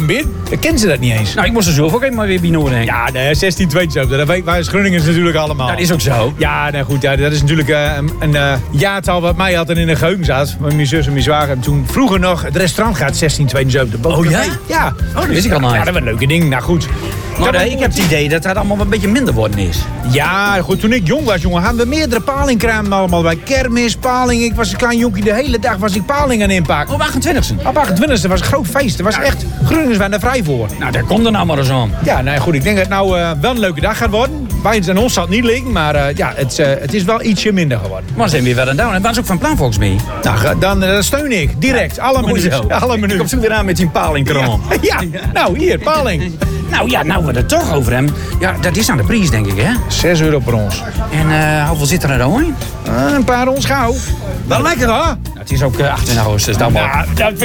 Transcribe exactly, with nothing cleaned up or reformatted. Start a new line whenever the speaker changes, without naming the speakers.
bin. Dan kennen ze dat niet eens.
Nou, ik moest er zelf ook even maar weer bij nodig.
Ja, nee, zestien tweeënzestig, dat weet wij als Groningers natuurlijk allemaal.
Dat is ook zo.
Ja, nou goed, ja, dat is natuurlijk uh, een, een uh, jaartal wat mij altijd in de geheugen zat. Met mijn zus en mijn zwager. En toen vroeger nog, het restaurant gaat zestien tweeënzeventig.
Oh ja?
Ja.
Oh, dat wist ik allemaal.
Ja, dat was een leuke ding. Nou goed.
Maar uh, ik heb het idee dat dat allemaal een beetje minder worden is.
Ja, goed, toen ik jong was, jongen, hadden we meerdere palingkramen allemaal bij. Kermis, paling. Ik was een klein jonkie, de hele dag was ik paling aan het inpakken.
Op achtentwintigste?
Op achtentwintigste was een groot feest. Er was echt, Groningers waren er vrij voor.
Nou, daar komt er nou maar eens aan.
Ja, nou goed, ik denk dat het nou uh, wel een leuke dag gaat worden. Bij ons en ons zal het niet liggen, maar uh, ja, het, uh, het is wel ietsje minder geworden.
Maar zijn we weer wel aan down. En was ook van plan volgens mij.
Nou, dan uh, steun ik, direct, alle minuten. Alle
Ik
minuten.
kom zo weer aan met die palingkraam.
Ja, ja, nou hier, paling.
Nou ja, nou we het toch over hem. Ja, dat is aan de prijs, denk ik, hè?
zes euro per ons.
En uh, hoeveel zit er nou in?
Uh, een paar ons gauw. Wel lekker, hoor.
Nou, het is ook uh, achtentwintig augustus, dat
Ja, dat vind